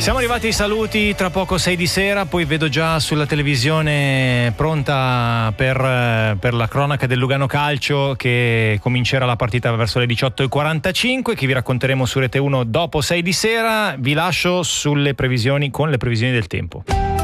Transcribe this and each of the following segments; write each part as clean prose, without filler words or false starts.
Siamo arrivati ai saluti, tra poco 6 di sera, poi vedo già sulla televisione pronta per la cronaca del Lugano Calcio, che comincerà la partita verso le 18:45, che vi racconteremo su Rete 1 dopo 6 di sera. Vi lascio con le previsioni del tempo.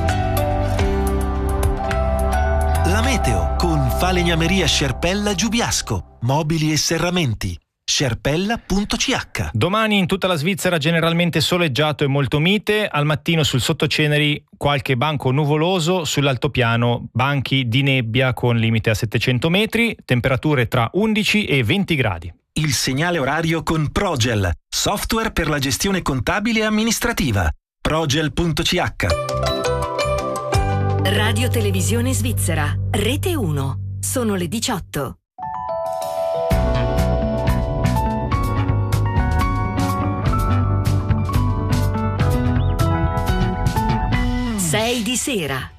La meteo con Falegnameria Scerpella Giubiasco, mobili e serramenti. Scerpella.ch. Domani in tutta la Svizzera generalmente soleggiato e molto mite, al mattino sul sottoceneri qualche banco nuvoloso, sull'altopiano banchi di nebbia con limite a 700 metri, temperature tra 11 e 20 gradi. Il segnale orario con Progel, software per la gestione contabile e amministrativa. Progel.ch. Radio Televisione Svizzera, Rete 1. Sono le 18. Sei di sera.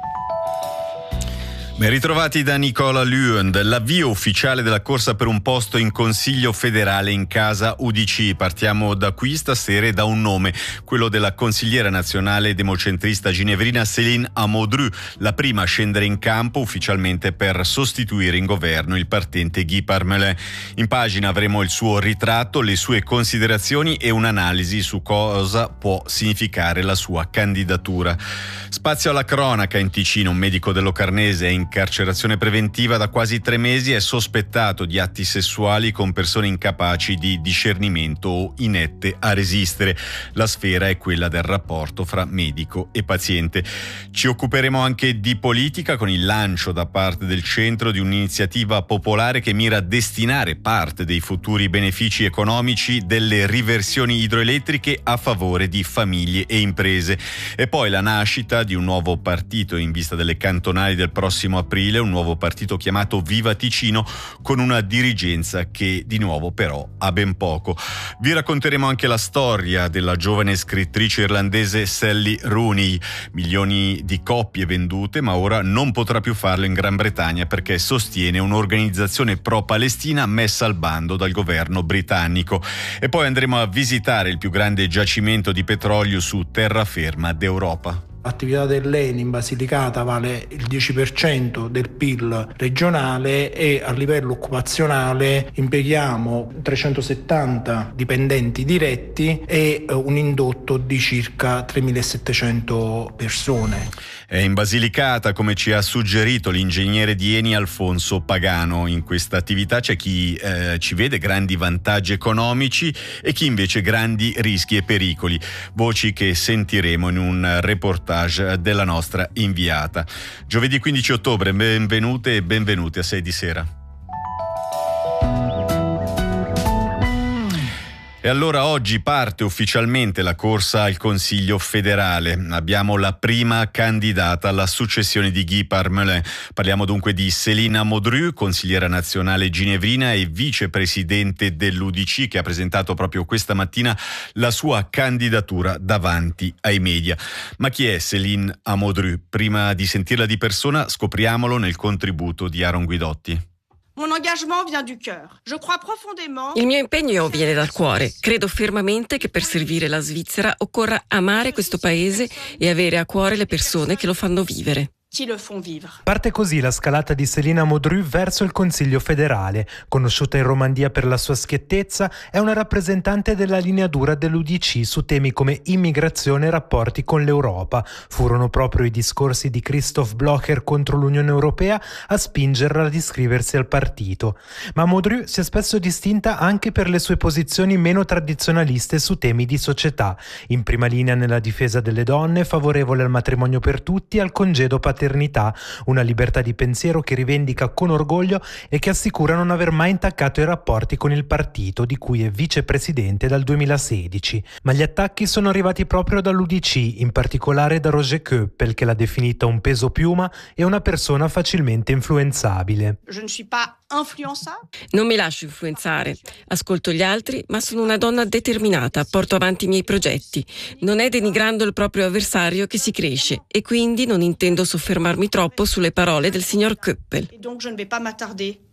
Ben ritrovati da Nicola Lund. L'avvio ufficiale della corsa per un posto in Consiglio federale in casa UDC. Partiamo da qui stasera e da un nome, quello della consigliera nazionale democentrista ginevrina Céline Amodru, la prima a scendere in campo ufficialmente per sostituire in governo il partente Guy Parmelin. In pagina avremo il suo ritratto, le sue considerazioni e un'analisi su cosa può significare la sua candidatura. Spazio alla cronaca in Ticino. Un medico dell'Ocarnese è in carcerazione preventiva da quasi 3 mesi, è sospettato di atti sessuali con persone incapaci di discernimento o inette a resistere. La sfera è quella del rapporto fra medico e paziente. Ci occuperemo anche di politica con il lancio da parte del centro di un'iniziativa popolare che mira a destinare parte dei futuri benefici economici delle riversioni idroelettriche a favore di famiglie e imprese. E poi la nascita di un nuovo partito in vista delle cantonali del prossimo aprile, un nuovo partito chiamato Viva Ticino, con una dirigenza che di nuovo però ha ben poco. Vi racconteremo anche la storia della giovane scrittrice irlandese Sally Rooney. Milioni di copie vendute, ma ora non potrà più farlo in Gran Bretagna perché sostiene un'organizzazione pro-palestina messa al bando dal governo britannico. E poi andremo a visitare il più grande giacimento di petrolio su terraferma d'Europa. L'attività dell'ENI in Basilicata vale il 10% del PIL regionale e a livello occupazionale impieghiamo 370 dipendenti diretti e un indotto di circa 3.700 persone. È in Basilicata, come ci ha suggerito l'ingegnere di ENI Alfonso Pagano. In questa attività c'è chi ci vede grandi vantaggi economici e chi invece grandi rischi e pericoli. Voci che sentiremo in un reportage della nostra inviata. Giovedì 15 ottobre, benvenute e benvenuti a 6 di sera. E allora oggi parte ufficialmente la corsa al Consiglio federale. Abbiamo la prima candidata alla successione di Guy Parmelin. Parliamo dunque di Céline Amodru, consigliera nazionale ginevrina e vicepresidente dell'UDC, che ha presentato proprio questa mattina la sua candidatura davanti ai media. Ma chi è Céline Amodru? Prima di sentirla di persona, scopriamolo nel contributo di Aaron Guidotti. Il mio impegno viene dal cuore. Credo fermamente che per servire la Svizzera occorra amare questo paese e avere a cuore le persone che lo fanno vivere. Parte così la scalata di Céline Amodru verso il Consiglio federale. Conosciuta in Romandia per la sua schiettezza, è una rappresentante della linea dura dell'UDC su temi come immigrazione e rapporti con l'Europa. Furono proprio i discorsi di Christoph Blocher contro l'Unione Europea a spingerla ad iscriversi al partito. Ma Amodru si è spesso distinta anche per le sue posizioni meno tradizionaliste su temi di società. In prima linea nella difesa delle donne, favorevole al matrimonio per tutti e al congedo paternità, una libertà di pensiero che rivendica con orgoglio e che assicura non aver mai intaccato i rapporti con il partito di cui è vicepresidente dal 2016. Ma gli attacchi sono arrivati proprio dall'UDC, in particolare da Roger Köppel, che l'ha definita un peso piuma e una persona facilmente influenzabile. Non mi lascio influenzare, ascolto gli altri, ma sono una donna determinata, porto avanti i miei progetti. Non è denigrando il proprio avversario che si cresce e quindi non intendo soffermarmi troppo sulle parole del signor Köppel.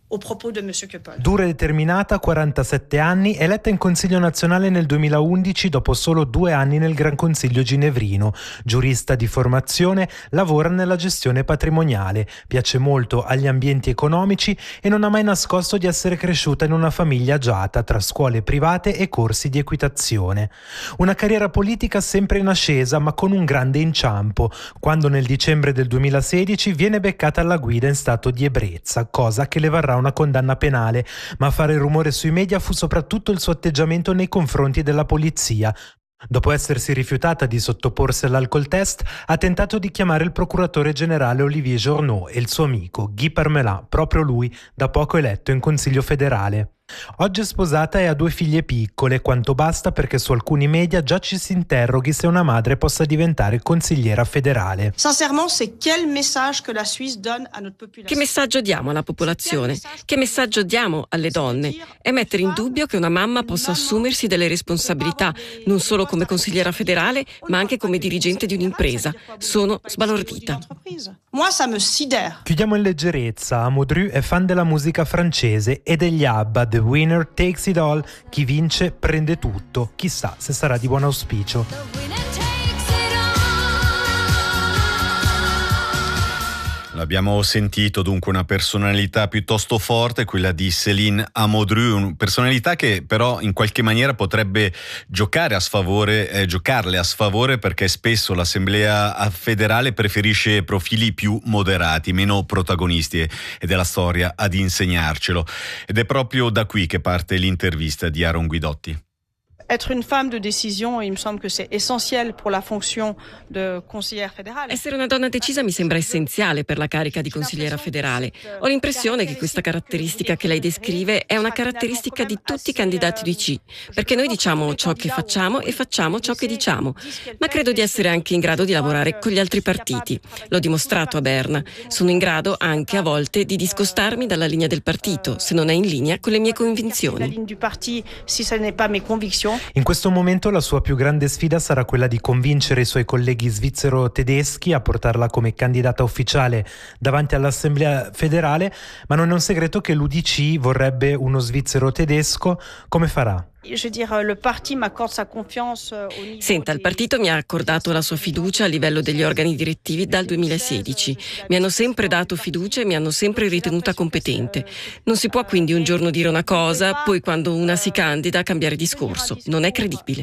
Dura e determinata, 47 anni, eletta in Consiglio nazionale nel 2011 dopo solo 2 anni nel Gran Consiglio ginevrino. Giurista di formazione, lavora nella gestione patrimoniale, piace molto agli ambienti economici e non ha mai nascosto di essere cresciuta in una famiglia agiata tra scuole private e corsi di equitazione. Una carriera politica sempre in ascesa ma con un grande inciampo, quando nel dicembre del 2016 viene beccata alla guida in stato di ebbrezza, cosa che le varrà una condanna penale, ma a fare rumore sui media fu soprattutto il suo atteggiamento nei confronti della polizia. Dopo essersi rifiutata di sottoporsi all'alcol test, ha tentato di chiamare il procuratore generale Olivier Journeau e il suo amico Guy Parmelin, proprio lui, da poco eletto in Consiglio federale. Oggi è sposata e ha 2 figlie piccole, quanto basta perché su alcuni media già ci si interroghi se una madre possa diventare consigliera federale. Che messaggio diamo alla popolazione? Che messaggio diamo alle donne? È mettere in dubbio che una mamma possa assumersi delle responsabilità, non solo come consigliera federale, ma anche come dirigente di un'impresa. Sono sbalordita. Chiudiamo in leggerezza. Amodru è fan della musica francese e degli ABBA. The winner takes it all. Chi vince prende tutto. Chissà se sarà di buon auspicio. L'abbiamo sentito, dunque una personalità piuttosto forte, quella di Céline Amodru, una personalità che però in qualche maniera potrebbe giocarle a sfavore perché spesso l'Assemblea federale preferisce profili più moderati, meno protagonisti, ed è la storia ad insegnarcelo. Ed è proprio da qui che parte l'intervista di Aaron Guidotti. Être une femme de décision, il me semble que c'est essentiel pour la fonction de conseillère fédérale. Essere una donna decisa mi sembra essenziale per la carica di consigliera federale. Ho l'impressione che questa caratteristica che lei descrive è una caratteristica di tutti i candidati UDC, perché noi diciamo ciò che facciamo e facciamo ciò che diciamo, ma credo di essere anche in grado di lavorare con gli altri partiti. L'ho dimostrato a Berna. Sono in grado anche a volte di discostarmi dalla linea del partito, se non è in linea con le mie convinzioni. In questo momento la sua più grande sfida sarà quella di convincere i suoi colleghi svizzero-tedeschi a portarla come candidata ufficiale davanti all'Assemblea federale, ma non è un segreto che l'UDC vorrebbe uno svizzero tedesco. Come farà? Senta, il partito mi ha accordato la sua fiducia a livello degli organi direttivi dal 2016. Mi hanno sempre dato fiducia e mi hanno sempre ritenuta competente. Non si può quindi un giorno dire una cosa, poi quando una si candida cambiare discorso. Non è credibile.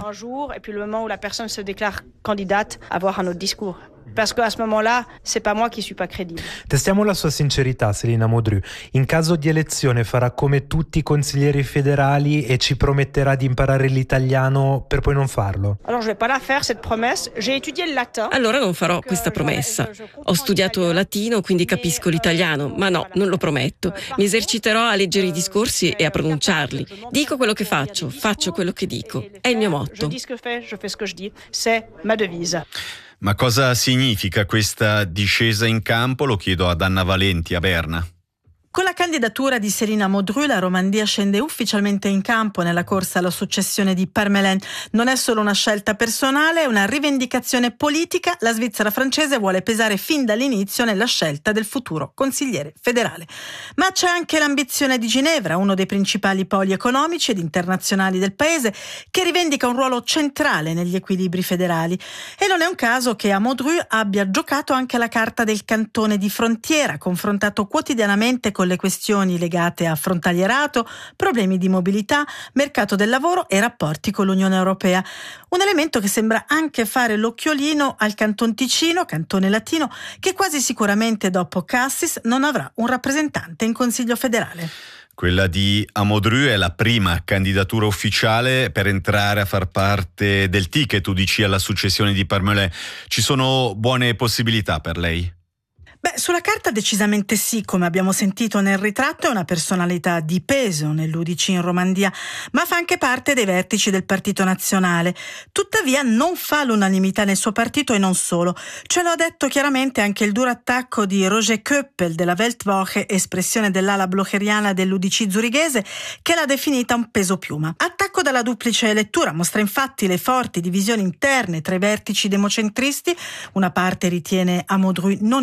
Parce qu'à ce moment-là, c'est pas moi qui suis pas crédible. Testiamo la sua sincerità, Céline Amodru. In caso di elezione farà come tutti i consiglieri federali e ci prometterà di imparare l'italiano per poi non farlo? Alors je vais pas la faire cette promesse. J'ai étudié le latin. Allora non farò questa promessa. Ho studiato latino, quindi capisco l'italiano, ma no, non lo prometto. Mi eserciterò a leggere i discorsi e a pronunciarli. Dico quello che faccio quello che dico. È il mio motto. Je dis ce que je fais ce que je dis. C'est ma devise. Ma cosa significa questa discesa in campo? Lo chiedo ad Anna Valenti a Berna. Con la candidatura di Céline Amodru, la Romandia scende ufficialmente in campo nella corsa alla successione di Parmelin. Non è solo una scelta personale, è una rivendicazione politica. La Svizzera francese vuole pesare fin dall'inizio nella scelta del futuro consigliere federale. Ma c'è anche l'ambizione di Ginevra, uno dei principali poli economici ed internazionali del paese, che rivendica un ruolo centrale negli equilibri federali. E non è un caso che Amodru abbia giocato anche la carta del cantone di frontiera, confrontato quotidianamente con le questioni legate a frontalierato, problemi di mobilità, mercato del lavoro e rapporti con l'Unione Europea. Un elemento che sembra anche fare l'occhiolino al Canton Ticino, cantone latino, che quasi sicuramente dopo Cassis non avrà un rappresentante in Consiglio federale. Quella di Amodru è la prima candidatura ufficiale per entrare a far parte del ticket UDC alla successione di Parmelin. Ci sono buone possibilità per lei? Sulla carta decisamente sì, come abbiamo sentito nel ritratto, è una personalità di peso nell'UDC in Romandia, ma fa anche parte dei vertici del Partito Nazionale. Tuttavia non fa l'unanimità nel suo partito e non solo. Ce l'ha detto chiaramente anche il duro attacco di Roger Köppel della Weltwoche, espressione dell'ala blocheriana dell'UDC zurighese, che l'ha definita un peso piuma. Attacco dalla duplice lettura, mostra infatti le forti divisioni interne tra i vertici democentristi. Una parte ritiene Amodru non idonea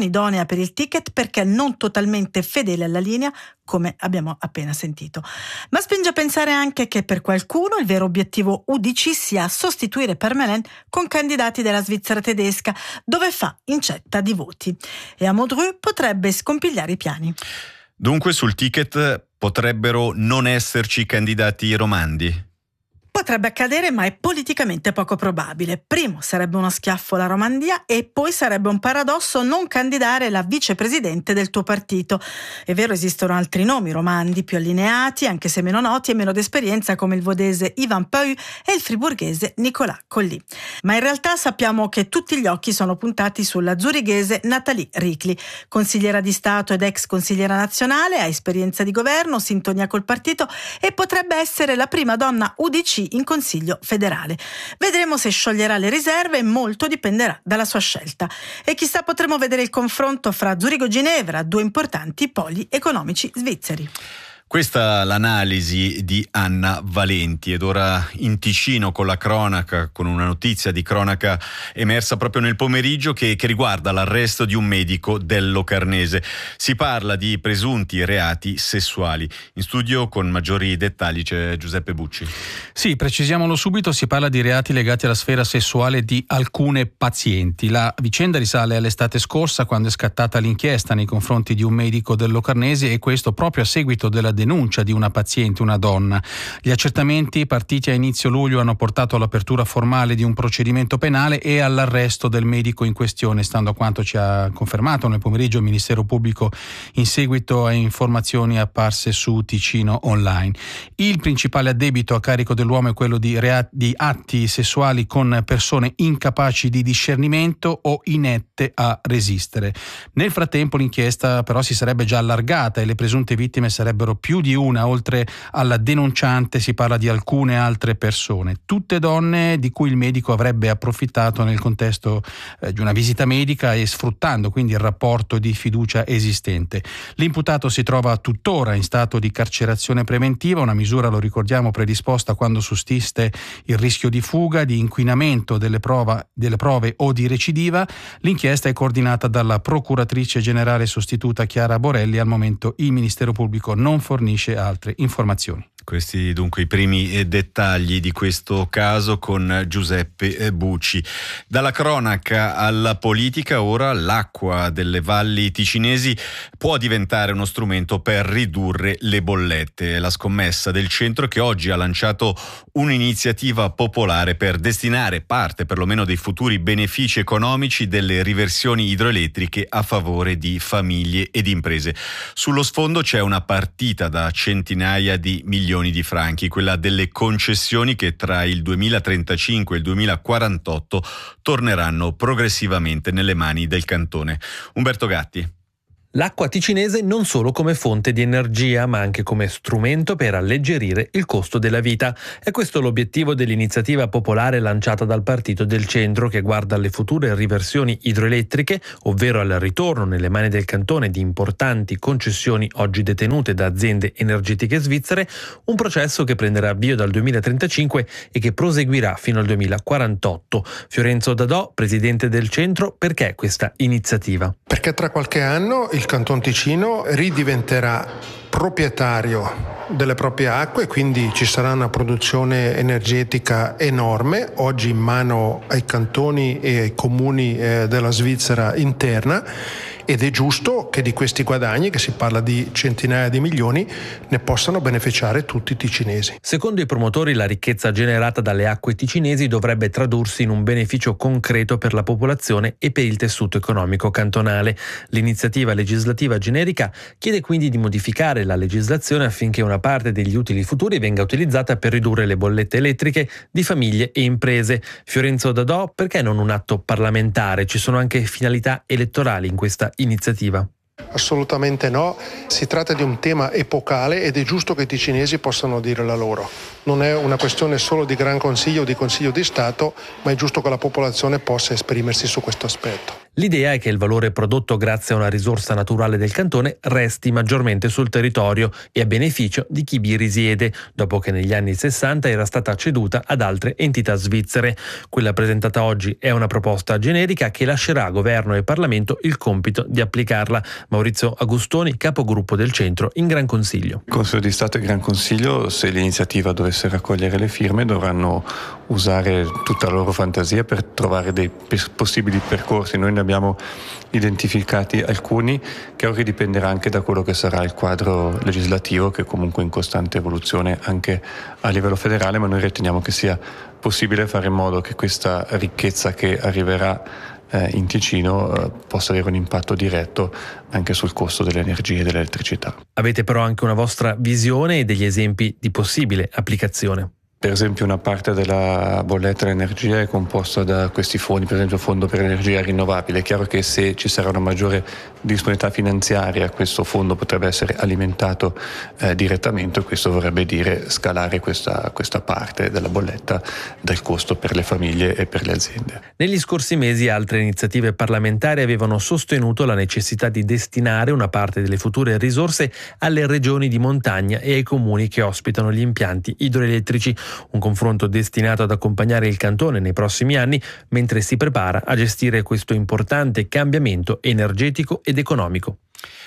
linea per il ticket perché non totalmente fedele alla linea, come abbiamo appena sentito. Ma spinge a pensare anche che per qualcuno il vero obiettivo UDC sia sostituire Parmelin con candidati della Svizzera tedesca, dove fa incetta di voti. E a Modrü potrebbe scompigliare i piani. Dunque sul ticket potrebbero non esserci candidati romandi? Potrebbe accadere, ma è politicamente poco probabile. Primo sarebbe uno schiaffo alla Romandia e poi sarebbe un paradosso non candidare la vicepresidente del tuo partito. È vero, esistono altri nomi romandi più allineati, anche se meno noti e meno d'esperienza, come il vodese Ivan Pahu e il friburghese Nicolas Colli. Ma in realtà sappiamo che tutti gli occhi sono puntati sulla zurighese Nathalie Ricli, consigliera di Stato ed ex consigliera nazionale, ha esperienza di governo, sintonia col partito e potrebbe essere la prima donna UDC in Consiglio federale. Vedremo se scioglierà le riserve e molto dipenderà dalla sua scelta. E chissà, potremo vedere il confronto fra Zurigo e Ginevra, due importanti poli economici svizzeri. Questa l'analisi di Anna Valenti, ed ora in Ticino con la cronaca, con una notizia di cronaca emersa proprio nel pomeriggio che riguarda l'arresto di un medico del Locarnese. Si parla di presunti reati sessuali. In studio con maggiori dettagli c'è Giuseppe Bucci. Sì, precisiamolo subito, si parla di reati legati alla sfera sessuale di alcune pazienti. La vicenda risale all'estate scorsa, quando è scattata l'inchiesta nei confronti di un medico del Locarnese, e questo proprio a seguito della denuncia di una paziente, una donna. Gli accertamenti partiti a inizio luglio hanno portato all'apertura formale di un procedimento penale e all'arresto del medico in questione, stando a quanto ci ha confermato nel pomeriggio il Ministero Pubblico in seguito a informazioni apparse su Ticino Online. Il principale addebito a carico dell'uomo è quello di atti sessuali con persone incapaci di discernimento o inette a resistere. Nel frattempo l'inchiesta però si sarebbe già allargata e le presunte vittime sarebbero più di una. Oltre alla denunciante si parla di alcune altre persone, tutte donne di cui il medico avrebbe approfittato nel contesto di una visita medica e sfruttando quindi il rapporto di fiducia esistente. L'imputato si trova tuttora in stato di carcerazione preventiva, una misura, lo ricordiamo, predisposta quando sussiste il rischio di fuga, di inquinamento delle prove o di recidiva. L'inchiesta è coordinata dalla procuratrice generale sostituta Chiara Borelli. Al momento il Ministero Pubblico non fornisce altre informazioni. Questi dunque i primi dettagli di questo caso con Giuseppe Bucci. Dalla cronaca alla politica, ora l'acqua delle valli ticinesi può diventare uno strumento per ridurre le bollette. È la scommessa del centro, che oggi ha lanciato un'iniziativa popolare per destinare parte perlomeno dei futuri benefici economici delle riversioni idroelettriche a favore di famiglie ed imprese. Sullo sfondo c'è una partita da centinaia di milioni di franchi, quella delle concessioni che tra il 2035 e il 2048 torneranno progressivamente nelle mani del cantone. Umberto Gatti. L'acqua ticinese non solo come fonte di energia, ma anche come strumento per alleggerire il costo della vita. È questo l'obiettivo dell'iniziativa popolare lanciata dal Partito del Centro, che guarda alle future riversioni idroelettriche, ovvero al ritorno nelle mani del cantone di importanti concessioni oggi detenute da aziende energetiche svizzere, un processo che prenderà avvio dal 2035 e che proseguirà fino al 2048. Fiorenzo Dadò, presidente del Centro, perché questa iniziativa? Perché tra qualche anno il Canton Ticino ridiventerà proprietario delle proprie acque, quindi ci sarà una produzione energetica enorme, oggi in mano ai cantoni e ai comuni della Svizzera interna, ed è giusto che di questi guadagni, che si parla di centinaia di milioni, ne possano beneficiare tutti i ticinesi. Secondo i promotori, la ricchezza generata dalle acque ticinesi dovrebbe tradursi in un beneficio concreto per la popolazione e per il tessuto economico cantonale. L'iniziativa legislativa generica chiede quindi di modificare la legislazione affinché una parte degli utili futuri venga utilizzata per ridurre le bollette elettriche di famiglie e imprese. Fiorenzo Dadò, perché non un atto parlamentare? Ci sono anche finalità elettorali in questa iniziativa? Assolutamente no, si tratta di un tema epocale ed è giusto che i ticinesi possano dire la loro. Non è una questione solo di Gran Consiglio o di Consiglio di Stato, ma è giusto che la popolazione possa esprimersi su questo aspetto. L'idea è che il valore prodotto grazie a una risorsa naturale del cantone resti maggiormente sul territorio e a beneficio di chi vi risiede, dopo che negli anni 60 era stata ceduta ad altre entità svizzere. Quella presentata oggi è una proposta generica che lascerà a governo e Parlamento il compito di applicarla. Maurizio Agustoni, capogruppo del centro in Gran Consiglio. Il Consiglio di Stato e il Gran Consiglio, se l'iniziativa dovesse raccogliere le firme, dovranno usare tutta la loro fantasia per trovare dei possibili percorsi. Noi ne abbiamo identificati alcuni, che ora dipenderà anche da quello che sarà il quadro legislativo, che è comunque in costante evoluzione anche a livello federale, ma noi riteniamo che sia possibile fare in modo che questa ricchezza che arriverà in Ticino possa avere un impatto diretto anche sul costo dell'energia e dell'elettricità. Avete però anche una vostra visione e degli esempi di possibile applicazione. Per esempio una parte della bolletta dell'energia è composta da questi fondi, per esempio il fondo per l'energia rinnovabile. È chiaro che se ci sarà una maggiore disponibilità finanziaria, questo fondo potrebbe essere alimentato direttamente, e questo vorrebbe dire scalare questa parte della bolletta del costo per le famiglie e per le aziende. Negli scorsi mesi altre iniziative parlamentari avevano sostenuto la necessità di destinare una parte delle future risorse alle regioni di montagna e ai comuni che ospitano gli impianti idroelettrici. Un confronto destinato ad accompagnare il cantone nei prossimi anni mentre si prepara a gestire questo importante cambiamento energetico ed economico.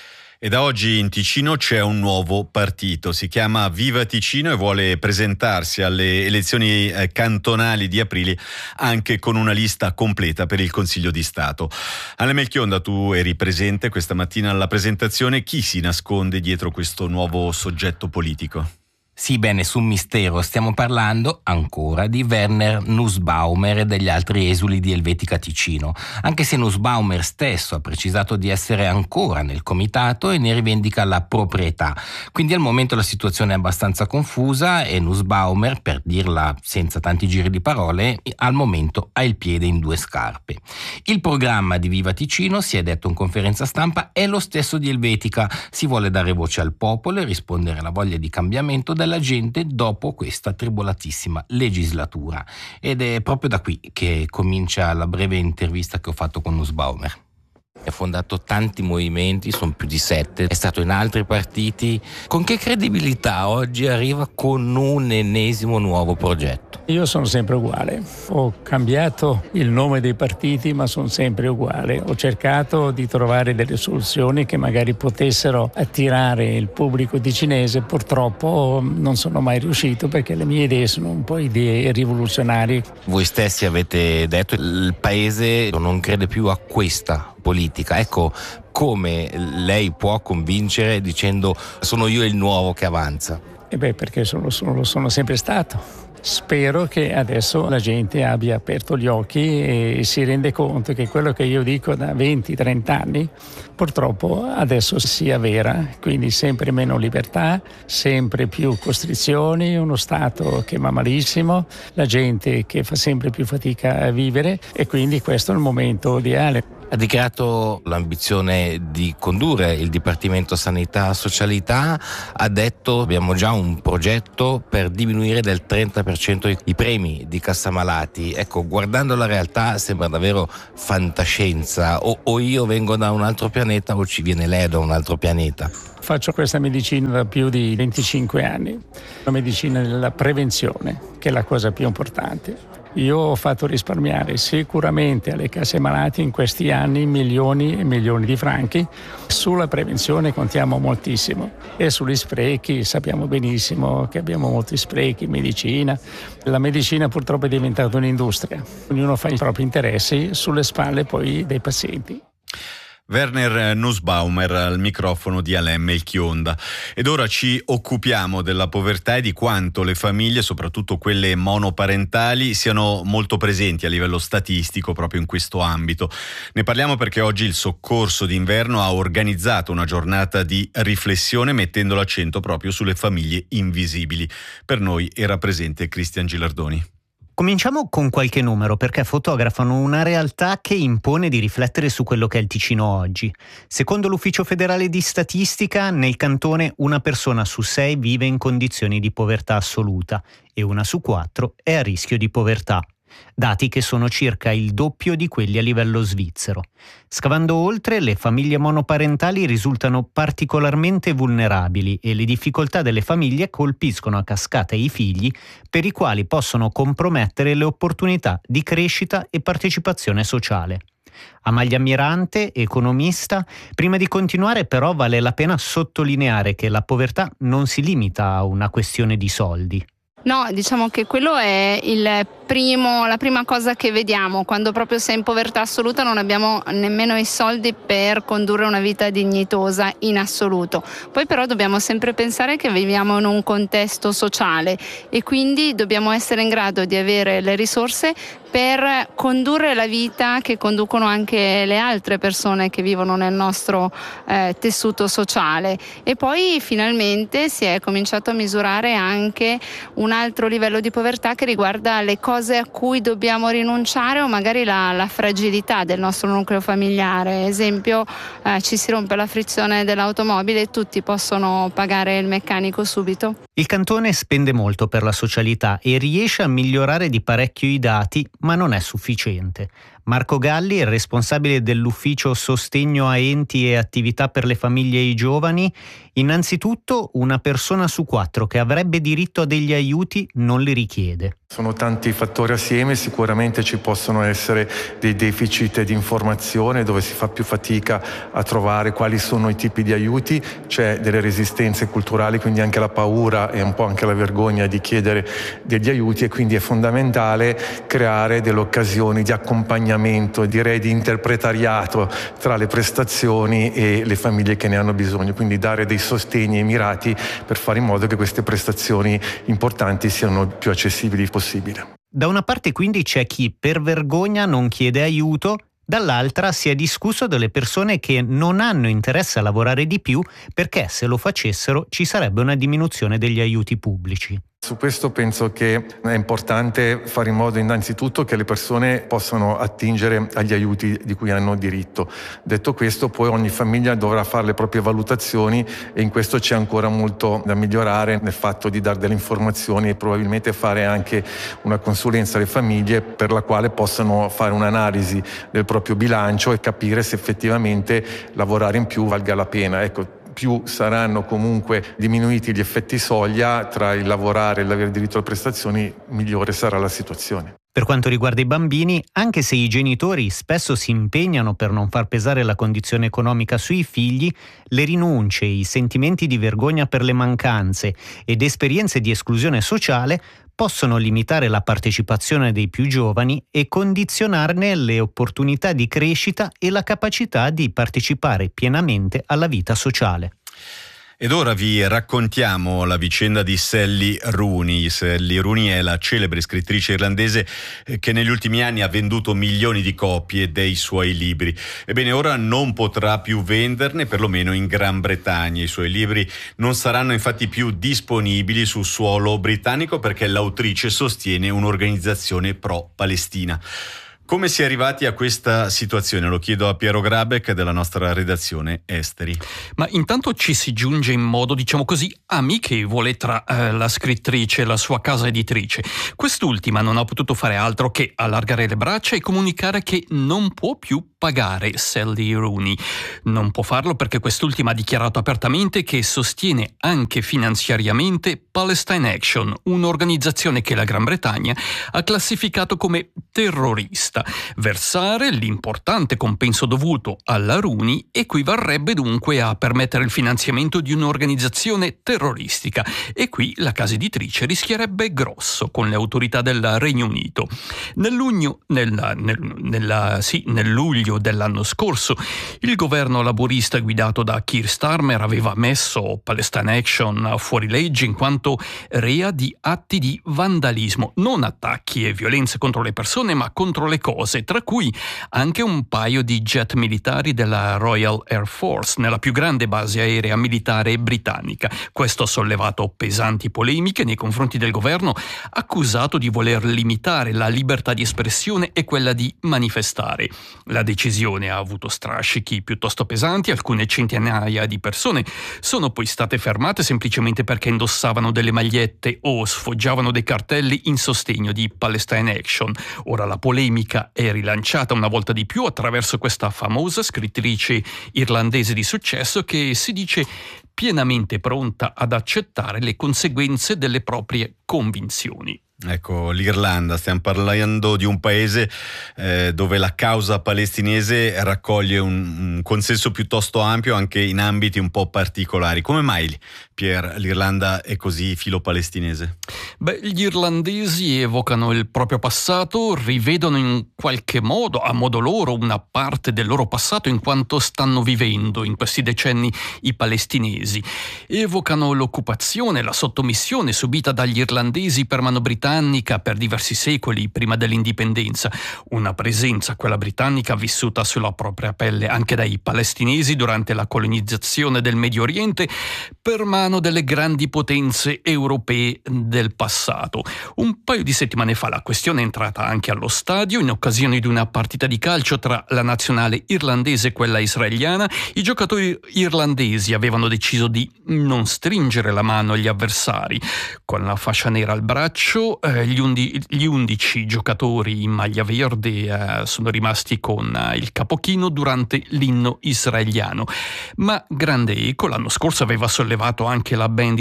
E da oggi in Ticino c'è un nuovo partito, si chiama Viva Ticino e vuole presentarsi alle elezioni cantonali di aprile anche con una lista completa per il Consiglio di Stato. Anna Melchionda, tu eri presente questa mattina alla presentazione. Chi si nasconde dietro questo nuovo soggetto politico? Sì, beh, nessun mistero, stiamo parlando ancora di Werner Nussbaumer e degli altri esuli di Helvetica Ticino, anche se Nussbaumer stesso ha precisato di essere ancora nel comitato e ne rivendica la proprietà. Quindi al momento la situazione è abbastanza confusa e Nussbaumer, per dirla senza tanti giri di parole, al momento ha il piede in due scarpe. Il programma di Viva Ticino, si è detto in conferenza stampa, è lo stesso di Helvetica. Si vuole dare voce al popolo e rispondere alla voglia di cambiamento della gente dopo questa tribolatissima legislatura, ed è proprio da qui che comincia la breve intervista che ho fatto con Nussbaumer. Ha fondato tanti movimenti, sono più di 7, è stato in altri partiti. Con che credibilità oggi arriva con un ennesimo nuovo progetto? Io sono sempre uguale, ho cambiato il nome dei partiti ma sono sempre uguale. Ho cercato di trovare delle soluzioni che magari potessero attirare il pubblico ticinese, purtroppo non sono mai riuscito perché le mie idee sono un po' idee rivoluzionarie. Voi stessi avete detto che il paese non crede più a questa politica, ecco come lei può convincere dicendo sono io il nuovo che avanza? Perché lo sono sempre stato. Spero che adesso la gente abbia aperto gli occhi e si rende conto che quello che io dico da 20-30 anni purtroppo adesso sia vera, quindi sempre meno libertà, sempre più costrizioni, uno Stato che va malissimo, la gente che fa sempre più fatica a vivere e quindi questo è il momento ideale. Ha dichiarato l'ambizione di condurre il Dipartimento Sanità e Socialità, ha detto abbiamo già un progetto per diminuire del 30% i premi di cassamalati. Ecco, guardando la realtà sembra davvero fantascienza, o io vengo da un altro pianeta o ci viene lei da un altro pianeta. Faccio questa medicina da più di 25 anni, la medicina della prevenzione, che è la cosa più importante. Io ho fatto risparmiare sicuramente alle casse malati in questi anni milioni e milioni di franchi. Sulla prevenzione contiamo moltissimo e sugli sprechi sappiamo benissimo che abbiamo molti sprechi in medicina. La medicina purtroppo è diventata un'industria. Ognuno fa i propri interessi sulle spalle poi dei pazienti. Werner Nussbaumer al microfono di Alain Melchionda. Ed ora ci occupiamo della povertà e di quanto le famiglie, soprattutto quelle monoparentali, siano molto presenti a livello statistico proprio in questo ambito. Ne parliamo perché oggi il Soccorso d'inverno ha organizzato una giornata di riflessione mettendo l'accento proprio sulle famiglie invisibili. Per noi era presente Cristian Gilardoni. Cominciamo con qualche numero perché fotografano una realtà che impone di riflettere su quello che è il Ticino oggi. Secondo l'Ufficio Federale di Statistica, nel cantone una persona su 6 vive in condizioni di povertà assoluta e 1 su 4 è a rischio di povertà. dati che sono circa il doppio di quelli a livello svizzero. Scavando oltre, le famiglie monoparentali risultano particolarmente vulnerabili e le difficoltà delle famiglie colpiscono a cascata i figli, per i quali possono compromettere le opportunità di crescita e partecipazione sociale. Amalia Mirante, economista, prima di continuare però vale la pena sottolineare che la povertà non si limita a una questione di soldi. No, diciamo che quello è la prima cosa che vediamo. Quando proprio sei in povertà assoluta non abbiamo nemmeno i soldi per condurre una vita dignitosa in assoluto. Poi però dobbiamo sempre pensare che viviamo in un contesto sociale e quindi dobbiamo essere in grado di avere le risorse per condurre la vita che conducono anche le altre persone che vivono nel nostro tessuto sociale. E poi finalmente si è cominciato a misurare anche un altro livello di povertà che riguarda le cose a cui dobbiamo rinunciare o magari la fragilità del nostro nucleo familiare. Esempio, ci si rompe la frizione dell'automobile e tutti possono pagare il meccanico subito. Il cantone spende molto per la socialità e riesce a migliorare di parecchio i dati, ma non è sufficiente. Marco Galli, il responsabile dell'ufficio Sostegno a enti e attività per le famiglie e i giovani, innanzitutto una persona su 4 che avrebbe diritto a degli aiuti non li richiede. Sono tanti fattori assieme, sicuramente ci possono essere dei deficit di informazione dove si fa più fatica a trovare quali sono i tipi di aiuti, c'è delle resistenze culturali, quindi anche la paura e un po' anche la vergogna di chiedere degli aiuti e quindi è fondamentale creare delle occasioni di accompagnamento, direi di interpretariato tra le prestazioni e le famiglie che ne hanno bisogno, quindi dare dei sostegni mirati per fare in modo che queste prestazioni importanti siano più accessibili possibile. Da una parte quindi c'è chi per vergogna non chiede aiuto, dall'altra si è discusso delle persone che non hanno interesse a lavorare di più perché se lo facessero ci sarebbe una diminuzione degli aiuti pubblici. Su questo penso che è importante fare in modo innanzitutto che le persone possano attingere agli aiuti di cui hanno diritto. Detto questo, poi ogni famiglia dovrà fare le proprie valutazioni e in questo c'è ancora molto da migliorare nel fatto di dare delle informazioni e probabilmente fare anche una consulenza alle famiglie per la quale possano fare un'analisi del proprio bilancio e capire se effettivamente lavorare in più valga la pena. Ecco, più saranno comunque diminuiti gli effetti soglia tra il lavorare e l'avere diritto alle prestazioni, migliore sarà la situazione. Per quanto riguarda i bambini, anche se i genitori spesso si impegnano per non far pesare la condizione economica sui figli, le rinunce, i sentimenti di vergogna per le mancanze ed esperienze di esclusione sociale possono limitare la partecipazione dei più giovani e condizionarne le opportunità di crescita e la capacità di partecipare pienamente alla vita sociale. Ed ora vi raccontiamo la vicenda di Sally Rooney. Sally Rooney è la celebre scrittrice irlandese che negli ultimi anni ha venduto milioni di copie dei suoi libri. Ebbene, ora non potrà più venderne, perlomeno in Gran Bretagna. I suoi libri non saranno infatti più disponibili sul suolo britannico perché l'autrice sostiene un'organizzazione pro-Palestina. Come si è arrivati a questa situazione? Lo chiedo a Piero Grabeck della nostra redazione esteri. Ma intanto ci si giunge in modo, diciamo così, amichevole tra la scrittrice e la sua casa editrice. Quest'ultima non ha potuto fare altro che allargare le braccia e comunicare che non può più pagare Sally Rooney. Non può farlo perché quest'ultima ha dichiarato apertamente che sostiene anche finanziariamente Palestine Action, un'organizzazione che la Gran Bretagna ha classificato come terrorista. Versare l'importante compenso dovuto alla Rooney equivarrebbe dunque a permettere il finanziamento di un'organizzazione terroristica e qui la casa editrice rischierebbe grosso con le autorità del Regno Unito. Nel luglio dell'anno scorso il governo laburista guidato da Keir Starmer aveva messo Palestine Action fuori legge in quanto rea di atti di vandalismo, non attacchi e violenze contro le persone ma contro le cose, tra cui anche un paio di jet militari della Royal Air Force nella più grande base aerea militare britannica. Questo ha sollevato pesanti polemiche nei confronti del governo, accusato di voler limitare la libertà di espressione e quella di manifestare. La decisione decisione ha avuto strascichi piuttosto pesanti, alcune centinaia di persone sono poi state fermate semplicemente perché indossavano delle magliette o sfoggiavano dei cartelli in sostegno di Palestine Action. Ora la polemica è rilanciata una volta di più attraverso questa famosa scrittrice irlandese di successo che si dice pienamente pronta ad accettare le conseguenze delle proprie convinzioni. Ecco, l'Irlanda, stiamo parlando di un paese dove la causa palestinese raccoglie un consenso piuttosto ampio anche in ambiti un po' particolari. Come mai, Pier, l'Irlanda è così filo-palestinese? Gli irlandesi evocano il proprio passato, rivedono in qualche modo, a modo loro, una parte del loro passato in quanto stanno vivendo in questi decenni i palestinesi. Evocano l'occupazione, la sottomissione subita dagli irlandesi per mano britannica per diversi secoli prima dell'indipendenza. Una presenza, quella britannica, vissuta sulla propria pelle anche dai palestinesi durante la colonizzazione del Medio Oriente per mano delle grandi potenze europee del passato. Un paio di settimane fa la questione è entrata anche allo stadio in occasione di una partita di calcio tra la nazionale irlandese e quella israeliana. I giocatori irlandesi avevano deciso di non stringere la mano agli avversari. Con la fascia nera al braccio, gli 11 giocatori in maglia verde sono rimasti con il capochino durante l'inno israeliano. Ma grande eco l'anno scorso aveva sollevato anche la band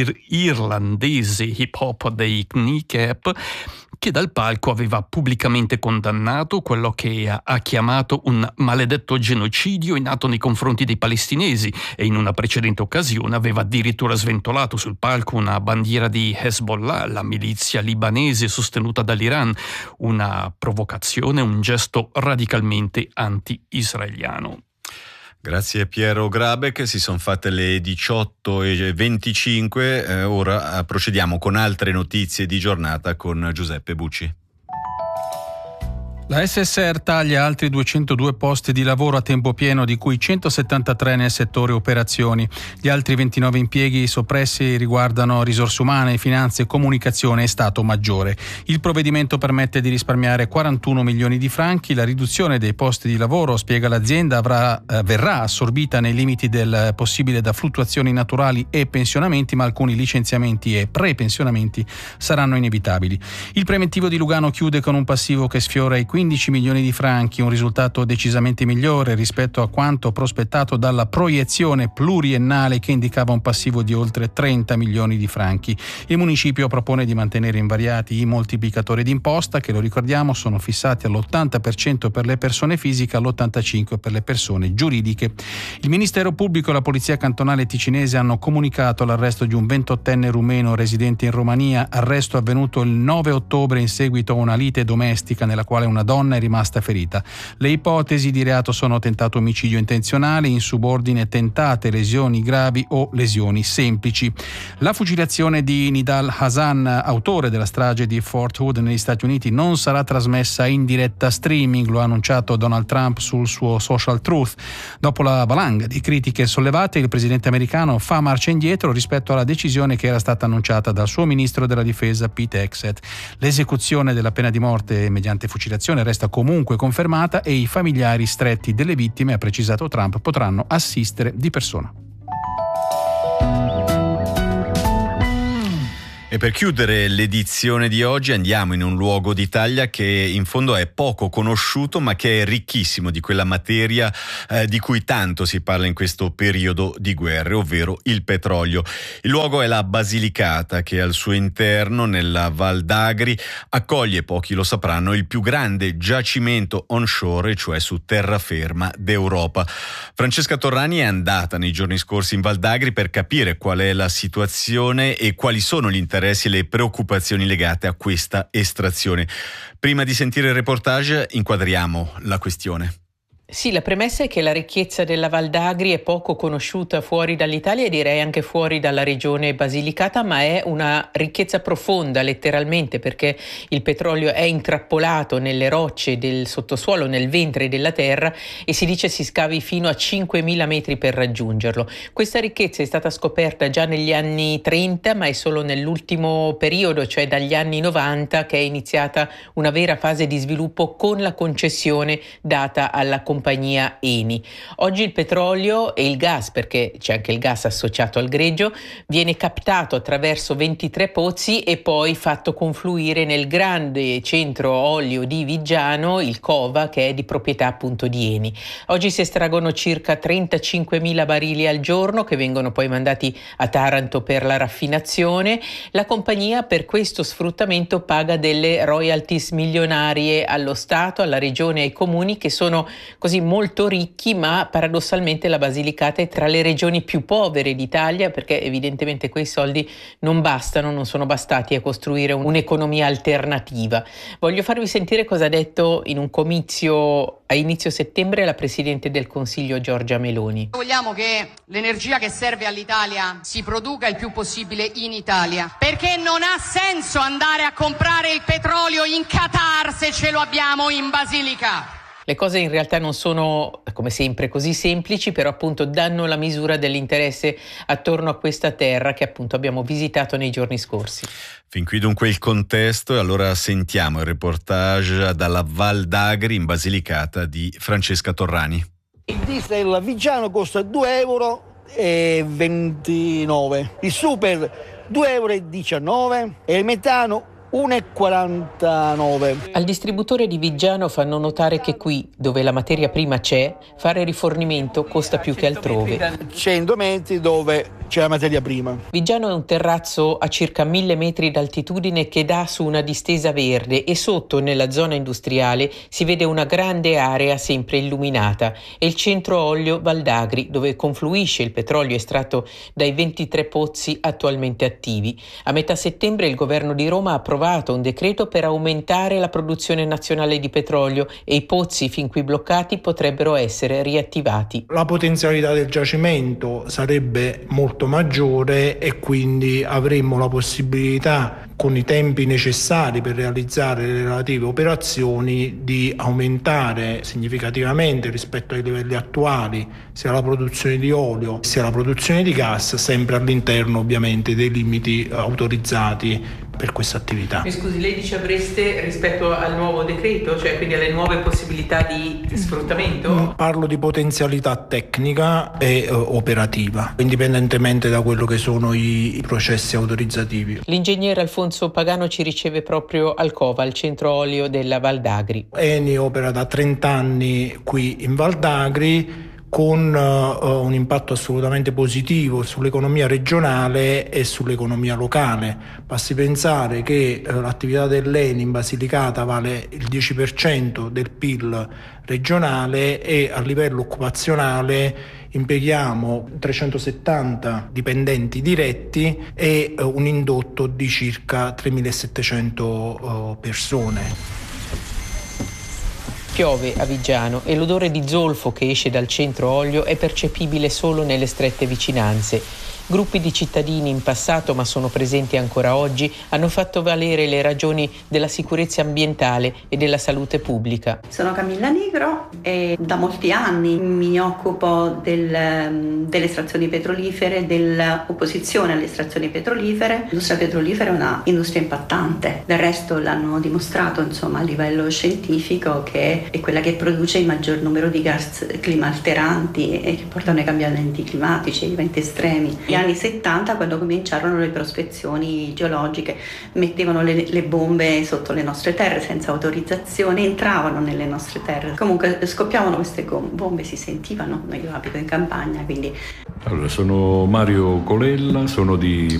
irlandese hip hop dei Kneecap, che dal palco aveva pubblicamente condannato quello che ha chiamato un maledetto genocidio in atto nei confronti dei palestinesi e in una precedente occasione aveva addirittura sventolato sul palco una bandiera di Hezbollah, la milizia libanese sostenuta dall'Iran, una provocazione, un gesto radicalmente anti-israeliano. Grazie Piero Grabeck, si sono fatte le 18:25, ora procediamo con altre notizie di giornata con Giuseppe Bucci. La SSR taglia altri 202 posti di lavoro a tempo pieno, di cui 173 nel settore operazioni. Gli altri 29 impieghi soppressi riguardano risorse umane, finanze, comunicazione e Stato maggiore. Il provvedimento permette di risparmiare 41 milioni di franchi. La riduzione dei posti di lavoro, spiega l'azienda, verrà assorbita nei limiti del possibile da fluttuazioni naturali e pensionamenti, ma alcuni licenziamenti e prepensionamenti saranno inevitabili. Il preventivo di Lugano chiude con un passivo che sfiora i 15 milioni di franchi, un risultato decisamente migliore rispetto a quanto prospettato dalla proiezione pluriennale che indicava un passivo di oltre 30 milioni di franchi. Il municipio propone di mantenere invariati i moltiplicatori d'imposta che, lo ricordiamo, sono fissati all'80% per le persone fisiche e all'85% per le persone giuridiche. Il Ministero Pubblico e la Polizia Cantonale Ticinese hanno comunicato l'arresto di un 28enne rumeno residente in Romania, arresto avvenuto il 9 ottobre in seguito a una lite domestica nella quale una donna è rimasta ferita. Le ipotesi di reato sono tentato omicidio intenzionale, insubordine, tentate lesioni gravi o lesioni semplici. La fucilazione di Nidal Hasan, autore della strage di Fort Hood negli Stati Uniti, non sarà trasmessa in diretta streaming, lo ha annunciato Donald Trump sul suo social Truth. Dopo la valanga di critiche sollevate, il presidente americano fa marcia indietro rispetto alla decisione che era stata annunciata dal suo ministro della difesa Pete Hegseth. L'esecuzione della pena di morte mediante fucilazione resta comunque confermata e i familiari stretti delle vittime, ha precisato Trump, potranno assistere di persona. E per chiudere l'edizione di oggi andiamo in un luogo d'Italia che in fondo è poco conosciuto ma che è ricchissimo di quella materia di cui tanto si parla in questo periodo di guerre, ovvero il petrolio. Il luogo è la Basilicata, che al suo interno, nella Val d'Agri, accoglie, pochi lo sapranno, il più grande giacimento onshore, cioè su terraferma, d'Europa. Francesca Torrani è andata nei giorni scorsi in Val d'Agri per capire qual è la situazione e quali sono gli interessi e le preoccupazioni legate a questa estrazione. Prima di sentire il reportage inquadriamo la questione. Sì, la premessa è che la ricchezza della Val d'Agri è poco conosciuta fuori dall'Italia e direi anche fuori dalla regione Basilicata, ma è una ricchezza profonda letteralmente, perché il petrolio è intrappolato nelle rocce del sottosuolo, nel ventre della terra, e si dice si scavi fino a 5.000 metri per raggiungerlo. Questa ricchezza è stata scoperta già negli anni 30, ma è solo nell'ultimo periodo, cioè dagli anni 90, che è iniziata una vera fase di sviluppo con la concessione data alla compagnia Eni. Oggi il petrolio e il gas, perché c'è anche il gas associato al greggio, viene captato attraverso 23 pozzi e poi fatto confluire nel grande centro olio di Viggiano, il Cova, che è di proprietà appunto di Eni. Oggi si estraggono circa 35.000 barili al giorno che vengono poi mandati a Taranto per la raffinazione. La compagnia per questo sfruttamento paga delle royalties milionarie allo Stato, alla regione e ai comuni, che sono così molto ricchi, ma paradossalmente la Basilicata è tra le regioni più povere d'Italia, perché evidentemente quei soldi non bastano, non sono bastati a costruire un'economia alternativa. Voglio farvi sentire cosa ha detto in un comizio a inizio settembre la Presidente del Consiglio Giorgia Meloni. Vogliamo che l'energia che serve all'Italia si produca il più possibile in Italia, perché non ha senso andare a comprare il petrolio in Qatar se ce lo abbiamo in Basilicata. Le cose in realtà non sono, come sempre, così semplici, però appunto danno la misura dell'interesse attorno a questa terra che appunto abbiamo visitato nei giorni scorsi. Fin qui dunque il contesto, e allora sentiamo il reportage dalla Val d'Agri in Basilicata di Francesca Torrani. Il diesel Viggiano costa 2,29 €, il super 2,19 € e il metano 1,49 €. Al distributore di Viggiano fanno notare che qui, dove la materia prima c'è, fare rifornimento costa più che altrove. 100 metri dove c'è la materia prima. Viggiano è un terrazzo a circa 1.000 metri d'altitudine che dà su una distesa verde e sotto, nella zona industriale, si vede una grande area sempre illuminata. È il centro olio Val d'Agri, dove confluisce il petrolio estratto dai 23 pozzi attualmente attivi. A metà settembre il governo di Roma ha approvato un decreto per aumentare la produzione nazionale di petrolio e i pozzi fin qui bloccati potrebbero essere riattivati. La potenzialità del giacimento sarebbe molto maggiore e quindi avremmo la possibilità, con i tempi necessari per realizzare le relative operazioni, di aumentare significativamente rispetto ai livelli attuali sia la produzione di olio sia la produzione di gas, sempre all'interno ovviamente dei limiti autorizzati per questa attività. Mi scusi, lei dice avreste rispetto al nuovo decreto, cioè quindi alle nuove possibilità di sfruttamento? Parlo di potenzialità tecnica e operativa, indipendentemente da quello che sono i processi autorizzativi. L'ingegnere Alfonso Pagano ci riceve proprio al Cova, al centro olio della Val d'Agri. Eni opera da 30 anni qui in Val d'Agri, con un impatto assolutamente positivo sull'economia regionale e sull'economia locale. Basti pensare che l'attività dell'Eni in Basilicata vale il 10% del PIL regionale e a livello occupazionale impieghiamo 370 dipendenti diretti e un indotto di circa 3.700 persone. Piove a Viggiano e l'odore di zolfo che esce dal centro olio è percepibile solo nelle strette vicinanze. Gruppi di cittadini in passato, ma sono presenti ancora oggi, hanno fatto valere le ragioni della sicurezza ambientale e della salute pubblica. Sono Camilla Nigro e da molti anni mi occupo delle estrazioni petrolifere, dell'opposizione alle estrazioni petrolifere. L'industria petrolifera è una industria impattante, del resto l'hanno dimostrato a livello scientifico che è quella che produce il maggior numero di gas climalteranti e che portano ai cambiamenti climatici, ai eventi estremi. Negli anni 70, quando cominciarono le prospezioni geologiche, mettevano le bombe sotto le nostre terre senza autorizzazione, entravano nelle nostre terre. Comunque scoppiavano queste bombe, si sentivano. Io abito in campagna, quindi... Allora, sono Mario Colella, sono di